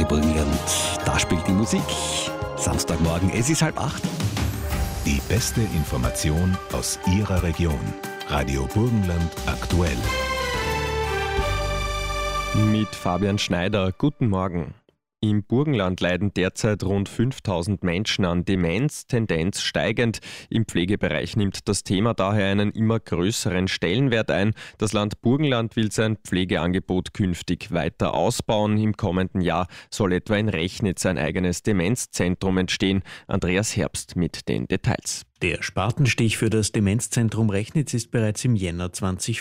Radio Burgenland. Da spielt die Musik. Samstagmorgen, es ist 7:30. Die beste Information aus Ihrer Region. Radio Burgenland aktuell. Mit Fabian Schneider. Guten Morgen. Im Burgenland leiden derzeit rund 5000 Menschen an Demenz, Tendenz steigend. Im Pflegebereich nimmt das Thema daher einen immer größeren Stellenwert ein. Das Land Burgenland will sein Pflegeangebot künftig weiter ausbauen. Im kommenden Jahr soll etwa in Rechnitz ein eigenes Demenzzentrum entstehen. Andreas Herbst mit den Details. Der Spatenstich für das Demenzzentrum Rechnitz ist bereits im Jänner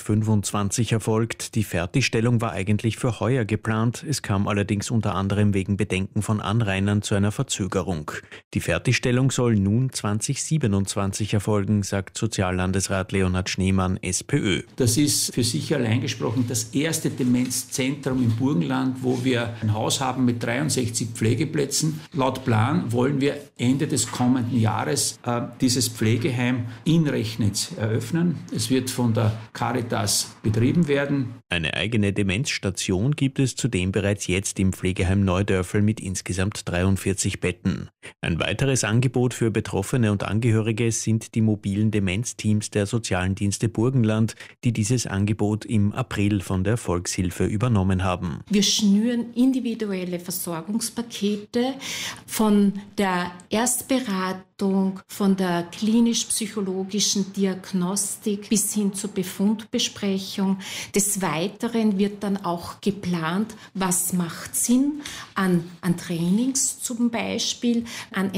2025 erfolgt. Die Fertigstellung war eigentlich für heuer geplant. Es kam allerdings unter anderem wegen Bedenken von Anrainern zu einer Verzögerung. Die Fertigstellung soll nun 2027 erfolgen, sagt Soziallandesrat Leonhard Schneemann, SPÖ. Das ist für sich allein gesprochen das erste Demenzzentrum im Burgenland, wo wir ein Haus haben mit 63 Pflegeplätzen. Laut Plan wollen wir Ende des kommenden Jahres dieses Pflegeheim in Rechnitz eröffnen. Es wird von der Caritas betrieben werden. Eine eigene Demenzstation gibt es zudem bereits jetzt im Pflegeheim Neudörfel mit insgesamt 43 Betten. Ein weiteres Angebot für Betroffene und Angehörige sind die mobilen Demenzteams der Sozialen Dienste Burgenland, die dieses Angebot im April von der Volkshilfe übernommen haben. Wir schnüren individuelle Versorgungspakete von der Erstberatung, von der klinisch-psychologischen Diagnostik bis hin zur Befundbesprechung. Des Weiteren wird dann auch geplant, was macht Sinn an Trainings zum Beispiel, an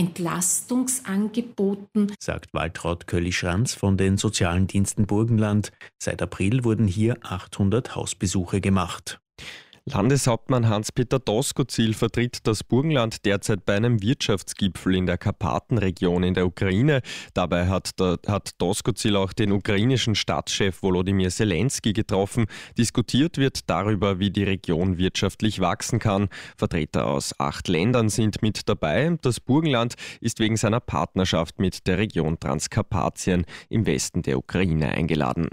Entlastungsangeboten, sagt Waltraud Kölli-Schranz von den Sozialen Diensten Burgenland. Seit April wurden hier 800 Hausbesuche gemacht. Landeshauptmann Hans-Peter Doskozil vertritt das Burgenland derzeit bei einem Wirtschaftsgipfel in der Karpatenregion in der Ukraine. Dabei hat Doskozil auch den ukrainischen Staatschef Volodymyr Zelensky getroffen. Diskutiert wird darüber, wie die Region wirtschaftlich wachsen kann. Vertreter aus 8 Ländern sind mit dabei. Das Burgenland ist wegen seiner Partnerschaft mit der Region Transkarpatien im Westen der Ukraine eingeladen.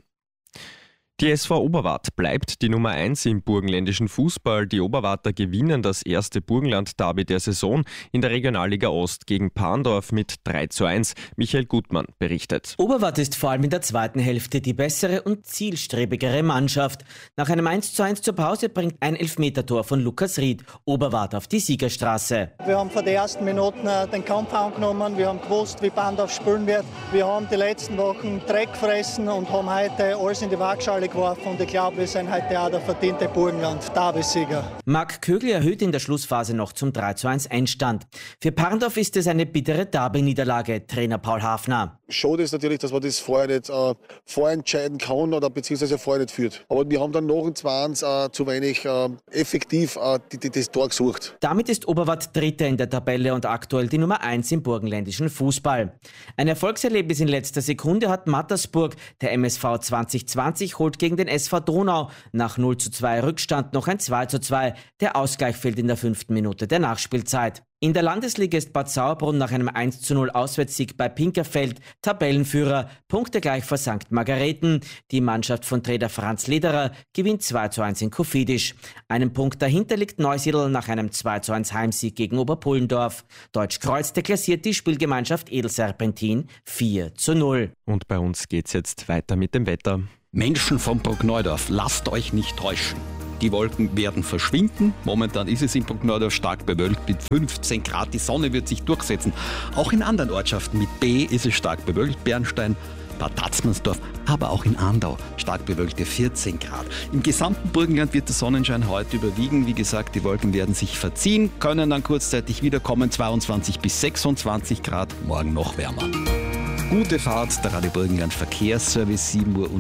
Die SV Oberwart bleibt die Nummer 1 im burgenländischen Fußball. Die Oberwarter gewinnen das erste Burgenland-Derby der Saison in der Regionalliga Ost gegen Parndorf mit 3:1. Michael Gutmann berichtet. Oberwart ist vor allem in der zweiten Hälfte die bessere und zielstrebigere Mannschaft. Nach einem 1:1 zur Pause bringt ein Elfmetertor von Lukas Ried Oberwart auf die Siegerstraße. Wir haben vor den ersten Minuten den Kampf angenommen. Wir haben gewusst, wie Parndorf spielen wird. Wir haben die letzten Wochen Dreck gefressen und haben heute alles in die Waagschale geworfen und ich glaube, wir sind heute auch der verdiente Burgenland-Derby-Sieger. Marc Kögel erhöht in der Schlussphase noch zum 3:1 Endstand. Für Parndorf ist es eine bittere Derby-Niederlage, Trainer Paul Hafner. Schade ist natürlich, dass man das vorher nicht vorentscheiden kann oder beziehungsweise vorher nicht führt. Aber wir haben dann nach dem 2:1 zu wenig effektiv das Tor gesucht. Damit ist Oberwart Dritter in der Tabelle und aktuell die Nummer 1 im burgenländischen Fußball. Ein Erfolgserlebnis in letzter Sekunde hat Mattersburg. Der MSV 2020 holt gegen den SV Donau nach 0:2 Rückstand noch ein 2:2. Der Ausgleich fällt in der 5. Minute der Nachspielzeit. In der Landesliga ist Bad Sauerbrunn nach einem 1:0 Auswärtssieg bei Pinkerfeld Tabellenführer, punktegleich vor St. Margareten. Die Mannschaft von Trainer Franz Lederer gewinnt 2:1 in Koffidisch. Einen Punkt dahinter liegt Neusiedl nach einem 2:1 Heimsieg gegen Oberpullendorf. Deutschkreuz deklassiert die Spielgemeinschaft Edelserpentin 4:0. Und bei uns geht's jetzt weiter mit dem Wetter. Menschen von Bruckneudorf, lasst euch nicht täuschen. Die Wolken werden verschwinden. Momentan ist es in Bruckneudorf stark bewölkt mit 15 Grad. Die Sonne wird sich durchsetzen. Auch in anderen Ortschaften mit B ist es stark bewölkt. Bernstein, Bad Tatzmannsdorf, aber auch in Andau stark bewölkte 14 Grad. Im gesamten Burgenland wird der Sonnenschein heute überwiegen. Wie gesagt, die Wolken werden sich verziehen, können dann kurzzeitig wiederkommen. 22 bis 26 Grad, morgen noch wärmer. Gute Fahrt, der Radio Burgenland Verkehrsservice,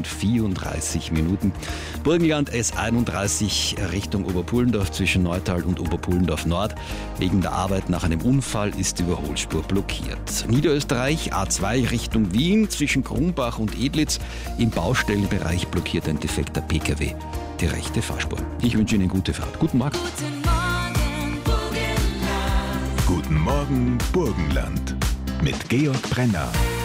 7:34 Minuten. Burgenland S31 Richtung Oberpullendorf zwischen Neutal und Oberpullendorf Nord. Wegen der Arbeit nach einem Unfall ist die Überholspur blockiert. Niederösterreich A2 Richtung Wien zwischen Krumbach und Edlitz. Im Baustellenbereich blockiert ein defekter PKW die rechte Fahrspur. Ich wünsche Ihnen gute Fahrt. Guten Morgen. Guten Morgen, Burgenland. Mit Georg Brenner.